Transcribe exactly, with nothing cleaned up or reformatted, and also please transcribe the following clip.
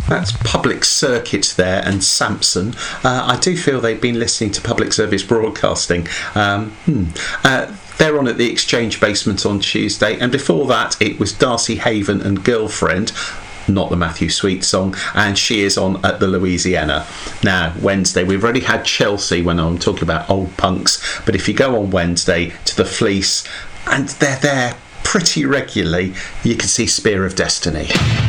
That's Public Circuit there and Samson. Uh, I do feel they've been listening to public service broadcasting. Um, hmm. uh, they're on at the Exchange Basement on Tuesday, and before that it was Darcy Haven and Girlfriend, not the Matthew Sweet song, and She Is on at the Louisiana. Now, Wednesday, we've already had Chelsea when I'm talking about old punks, but if you go on Wednesday to the Fleece, and they're there pretty regularly, you can see Spear of Destiny.